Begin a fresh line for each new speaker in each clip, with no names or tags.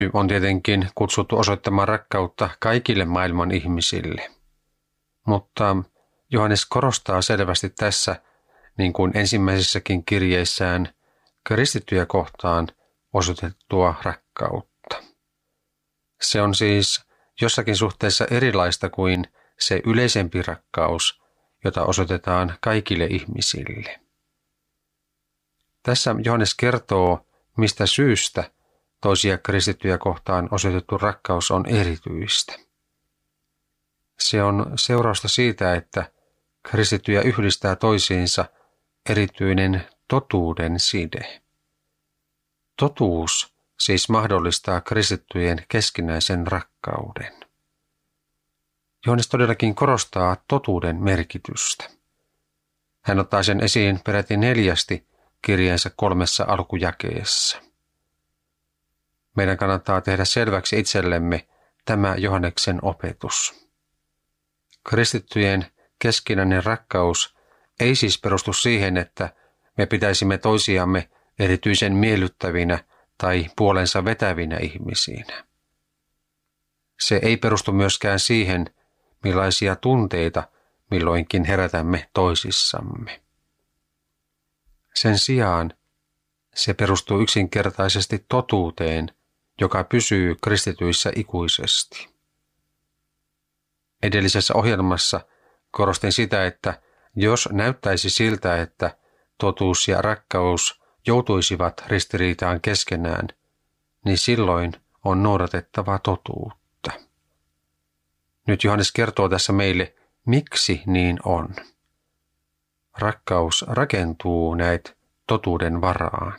on tietenkin kutsuttu osoittamaan rakkautta kaikille maailman ihmisille. Mutta Johannes korostaa selvästi tässä, niin kuin ensimmäisessäkin kirjeissään, kristittyjä kohtaan osoitettua rakkautta. Se on siis jossakin suhteessa erilaista kuin se yleisempi rakkaus, jota osoitetaan kaikille ihmisille. Tässä Johannes kertoo, mistä syystä toisia kristittyjä kohtaan osoitettu rakkaus on erityistä. Se on seurausta siitä, että kristittyjä yhdistää toisiinsa erityinen totuuden side. Totuus siis mahdollistaa kristittyjen keskinäisen rakkauden. Johannes todellakin korostaa totuuden merkitystä. Hän ottaa sen esiin peräti 4 kirjeensä 3 alkujakeessa. Meidän kannattaa tehdä selväksi itsellemme tämä Johanneksen opetus. Kristittyjen keskinäinen rakkaus ei siis perustu siihen, että me pitäisimme toisiamme erityisen miellyttävinä tai puolensa vetävinä ihmisinä. Se ei perustu myöskään siihen, millaisia tunteita milloinkin herätämme toisissamme. Sen sijaan se perustuu yksinkertaisesti totuuteen, joka pysyy kristityissä ikuisesti. Edellisessä ohjelmassa korostin sitä, että jos näyttäisi siltä, että totuus ja rakkaus joutuisivat ristiriitaan keskenään, niin silloin on noudatettava totuutta. Nyt Johannes kertoo tässä meille, miksi niin on. Rakkaus rakentuu näitä totuuden varaan.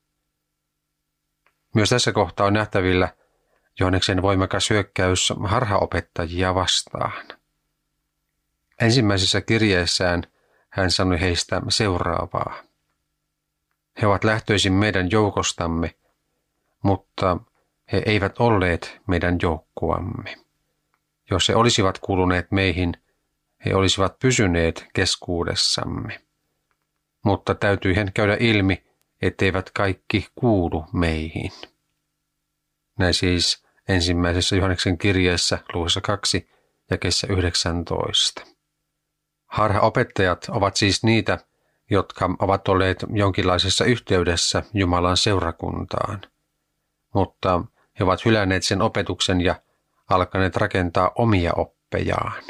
Myös tässä kohtaa on nähtävillä Johanneksen voimakas hyökkäys harhaopettajia vastaan. Ensimmäisessä kirjeessään hän sanoi heistä seuraavaa. He ovat lähtöisin meidän joukostamme, mutta he eivät olleet meidän joukkuamme. Jos he olisivat kuuluneet meihin, he olisivat pysyneet keskuudessamme. Mutta täytyihän käydä ilmi, etteivät kaikki kuulu meihin. Näin siis ensimmäisessä Johanneksen kirjeessä luvussa 2 jakeessa 19. Harhaopettajat ovat siis niitä, jotka ovat olleet jonkinlaisessa yhteydessä Jumalan seurakuntaan, mutta he ovat hylänneet sen opetuksen ja alkaneet rakentaa omia oppejaan.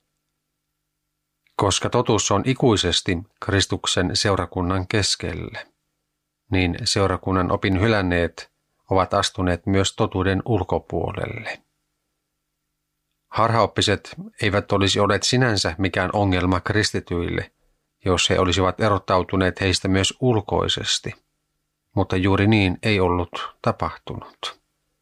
Koska totuus on ikuisesti Kristuksen seurakunnan keskellä, niin seurakunnan opin hylänneet ovat astuneet myös totuuden ulkopuolelle. Harhaoppiset eivät olisi olleet sinänsä mikään ongelma kristityille, jos he olisivat erottautuneet heistä myös ulkoisesti, mutta juuri niin ei ollut tapahtunut.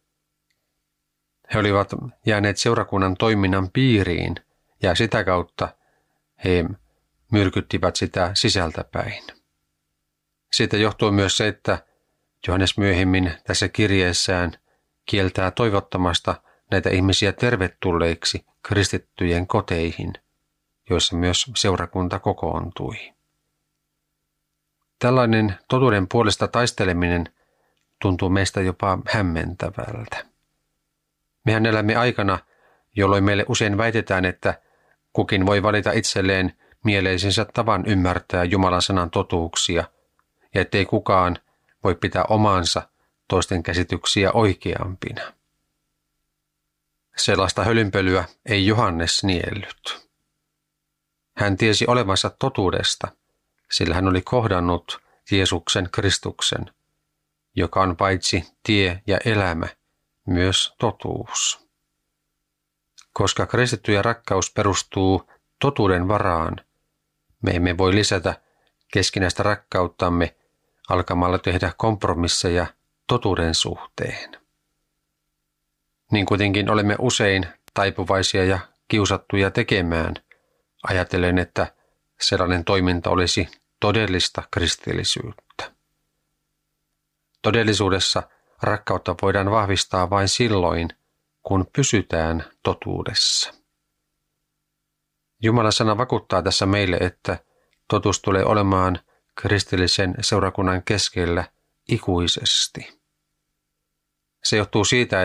He olivat jääneet seurakunnan toiminnan piiriin ja sitä kautta he myrkyttivät sitä sisältäpäin. Siitä johtuu myös se, että Johannes myöhemmin tässä kirjeessään kieltää toivottamasta näitä ihmisiä tervetulleiksi kristittyjen koteihin, joissa myös seurakunta kokoontui. Tällainen totuuden puolesta taisteleminen tuntuu meistä jopa hämmentävältä. Mehän elämme aikana, jolloin meille usein väitetään, että kukin voi valita itselleen mieleisensä tavan ymmärtää Jumalan sanan totuuksia, ja ettei kukaan voi pitää omaansa toisten käsityksiä oikeampina. Sellaista hölynpölyä ei Johannes niellyt. Hän tiesi olevansa totuudesta, sillä hän oli kohdannut Jeesuksen Kristuksen, joka on paitsi tie ja elämä, myös totuus. Koska kristittyjen rakkaus perustuu totuuden varaan, me emme voi lisätä keskinäistä rakkauttamme alkamalla tehdä kompromisseja totuuden suhteen. Niin kuitenkin olemme usein taipuvaisia ja kiusattuja tekemään, ajatellen, että sellainen toiminta olisi todellista kristillisyyttä. Todellisuudessa rakkautta voidaan vahvistaa vain silloin, kun pysytään totuudessa. Jumalan sana vakuuttaa tässä meille, että totuus tulee olemaan kristillisen seurakunnan keskellä ikuisesti. Se johtuu siitä,